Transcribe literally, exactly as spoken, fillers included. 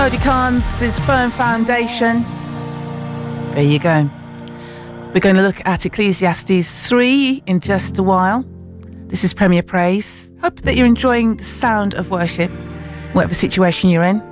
Cody Carnes' Firm Foundation. There you go. We're going to look at Ecclesiastes three in just a while. This is Premier Praise. Hope that you're enjoying the sound of worship, whatever situation you're in.